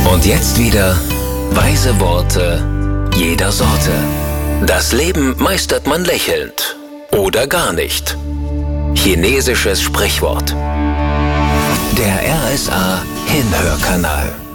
Und jetzt wieder weise Worte jeder Sorte. Das Leben meistert man lächelnd oder gar nicht. Chinesisches Sprichwort. Der RSA Hinhörkanal.